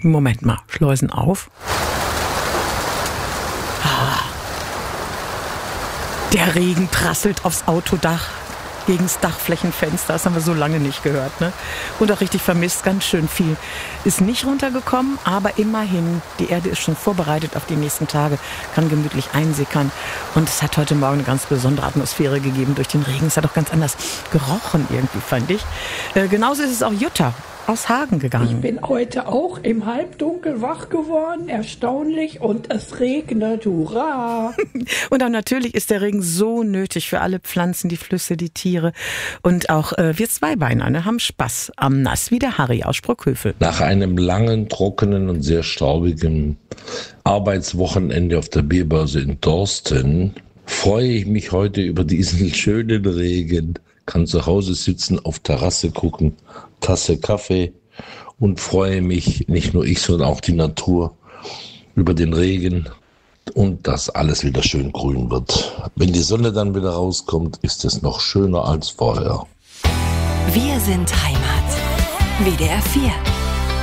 Moment mal, Schleusen auf. Der Regen prasselt aufs Autodach, gegen das Dachflächenfenster. Das haben wir so lange nicht gehört, ne? Und auch richtig vermisst, ganz schön viel. Ist nicht runtergekommen, aber immerhin, die Erde ist schon vorbereitet auf die nächsten Tage, kann gemütlich einsickern. Und es hat heute Morgen eine ganz besondere Atmosphäre gegeben durch den Regen. Es hat auch ganz anders gerochen irgendwie, fand ich. Genauso ist es auch Jutta aus Hagen gegangen. Ich bin heute auch im Halbdunkel wach geworden, erstaunlich, und es regnet, hurra! Und auch natürlich ist der Regen so nötig für alle Pflanzen, die Flüsse, die Tiere. Und auch wir Zweibeiner, ne, haben Spaß am Nass, wie der Harry aus Sprockhövel. Nach einem langen, trockenen und sehr staubigen Arbeitswochenende auf der Bierbörse in Dorsten freue ich mich heute über diesen schönen Regen. Kann zu Hause sitzen, auf Terrasse gucken, Tasse Kaffee und freue mich, nicht nur ich, sondern auch die Natur, über den Regen und dass alles wieder schön grün wird. Wenn die Sonne dann wieder rauskommt, ist es noch schöner als vorher. Wir sind Heimat. WDR 4